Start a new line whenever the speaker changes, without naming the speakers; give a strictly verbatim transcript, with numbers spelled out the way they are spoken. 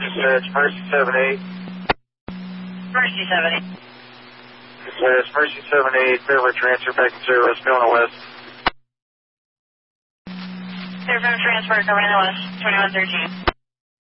Dispatch, Mercy seven eight.
Mercy seven eight.
Dispatch, Mercy seven eight, Fairway transfer back to service, Carolina West.
Fairfield transfer, Carolina West, twenty-one thirteen.